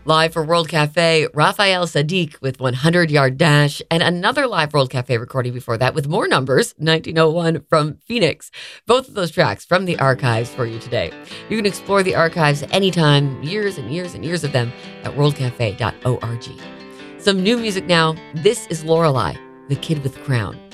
Live for World Cafe, Raphael Sadiq with 100 Yard Dash, and another live World Cafe recording before that with more numbers, 1901 from Phoenix. Both of those tracks from the archives for you today. You can explore the archives anytime, years and years and years of them at worldcafe.org. Some new music now. This is Lorelei, the Kid with the Crown.